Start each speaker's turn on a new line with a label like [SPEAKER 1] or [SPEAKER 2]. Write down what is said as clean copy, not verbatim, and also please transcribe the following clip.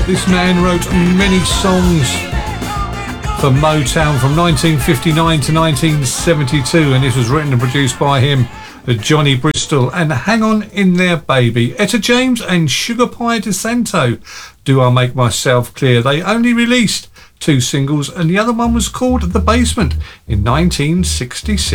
[SPEAKER 1] This man wrote many songs for Motown from 1959 to 1972, and this was written and produced by him, Johnny Bristol. And Hang On In There Baby, Etta James and Sugar Pie DeSanto, Do I Make Myself Clear. They only released 2 singles, and the other one was called The Basement in 1966.